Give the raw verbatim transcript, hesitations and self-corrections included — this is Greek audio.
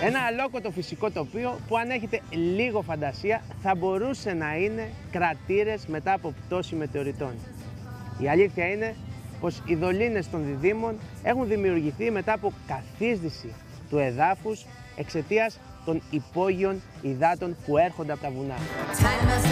Ένα αλόκοτο φυσικό τοπίο που, αν έχετε λίγο φαντασία, θα μπορούσε να είναι κρατήρες μετά από πτώση μετεωριτών. Η αλήθεια είναι πως οι δολίνες των διδήμων έχουν δημιουργηθεί μετά από καθίσδυση του εδάφους εξαιτίας των υπόγειων υδάτων που έρχονται από τα βουνά.